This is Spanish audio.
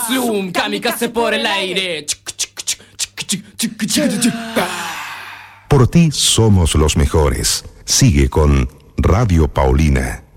Slum, kamikaze por el aire. Por ti somos los mejores. Sigue con Radio Paulina.